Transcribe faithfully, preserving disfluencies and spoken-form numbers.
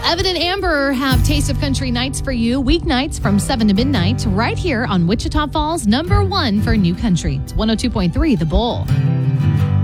Evan and Amber have Taste of Country nights for you, weeknights from seven to midnight, right here on Wichita Falls, number one for new country. It's one oh two point three The Bull.